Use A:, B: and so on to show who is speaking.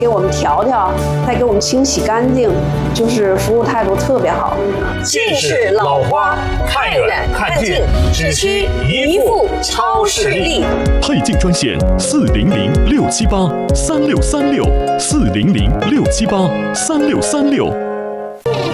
A: 给我们调调，再给我们清洗干净，就是服务态度特别好。
B: 近视老花，看远看近，只需一副超视力。
C: 配镜专线400-678-3636，400-678-3636。